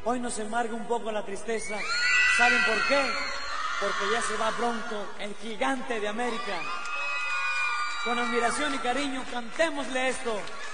hoy nos embarga un poco la tristeza. ¿Saben por qué? Porque ya se va pronto el gigante de América. Con admiración y cariño, cantémosle esto.